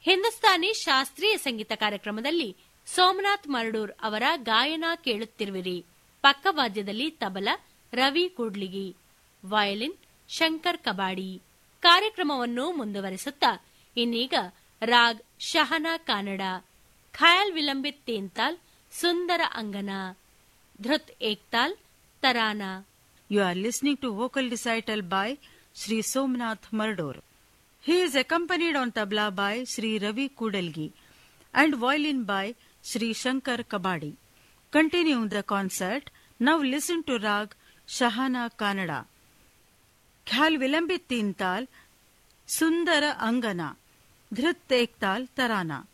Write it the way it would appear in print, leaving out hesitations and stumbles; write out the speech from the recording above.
ಹಿಂದೂಸ್ತಾನಿ ಶಾಸ್ತ್ರೀಯ ಸಂಗೀತ ಕಾರ್ಯಕ್ರಮದಲ್ಲಿ ಸೋಮನಾಥ್ ಮರಡೂರ್ ಅವರ ಗಾಯನ ಕೇಳುತ್ತಿರುವಿರಿ. ಪಕ್ಕವಾದ್ಯದಲ್ಲಿ ತಬಲಾ ರವಿ ಕೂಡ್ಲಿಗಿ, ವಯಲಿನ್ ಶಂಕರ್ ಕಬಾಡಿ. ಕಾರ್ಯಕ್ರಮವನ್ನು ಮುಂದುವರೆಸುತ್ತಾ ಇನ್ನೀಗ ರಾಗ್ ಶಹನಾ ಕಾನಡ, ಖಯಾಲ್ ವಿಲಂಬಿತ್ ತೇನ್ತಾಲ್, ಸುಂದರ ಅಂಗನ, ಧೃತ್ Ektaal, tarana. You are listening to vocal recital by Sri Somnath Mardor. He is accompanied on tabla by Sri Ravi Kudalgi and violin by Sri Shankar Kabadi. Continuing the concert, now listen to Rag Shahana Kannada. Khyal Vilambit Tintal, Sundara Angana, Dhrit Ektal Tarana.